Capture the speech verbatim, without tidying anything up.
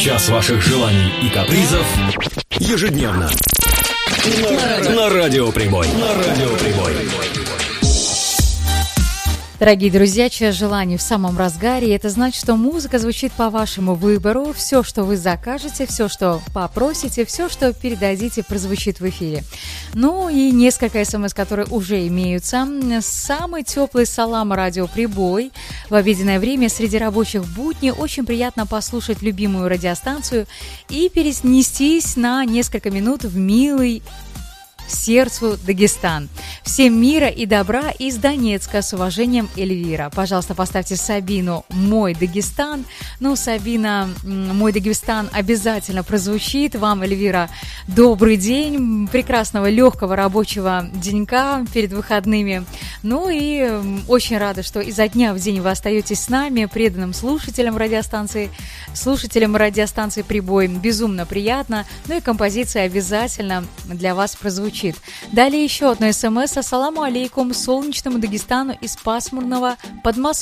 Час ваших желаний и капризов ежедневно на Радио Прибой. На Радио Прибой. Дорогие друзья, час желаний в самом разгаре. И это значит, что музыка звучит по вашему выбору. Все, что вы закажете, все, что попросите, все, что передадите, прозвучит в эфире. Ну и несколько смс, которые уже имеются. Самый теплый салам Радио Прибой. В обеденное время среди рабочих будней очень приятно послушать любимую радиостанцию и перенестись на несколько минут в милый сердцу Дагестан. Всем мира и добра из Донецка. С уважением, Эльвира. Пожалуйста, поставьте Сабину «Мой Дагестан». Ну, Сабина, «Мой Дагестан» обязательно прозвучит. Вам, Эльвира, добрый день, прекрасного, легкого рабочего денька перед выходными. Ну и очень рада, что изо дня в день вы остаетесь с нами, преданным слушателям радиостанции, слушателям радиостанции «Прибой». Безумно приятно. Ну и композиция обязательно для вас прозвучит. Далее еще одно смс. Ассаламу алейкум, солнечному Дагестану из пасмурного Подмосковья.